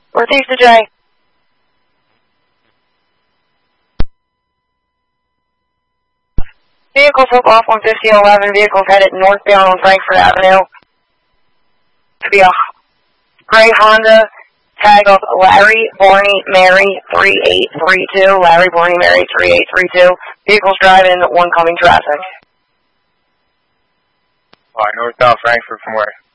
Northeast to J. Vehicle took off on 1511. Vehicles headed northbound on Frankfort Avenue. To be a gray Honda. Tag of Larry Barney Mary 3832. Larry Barney Mary 3832. Vehicles driving oncoming traffic. Alright, northbound Frankfort from where?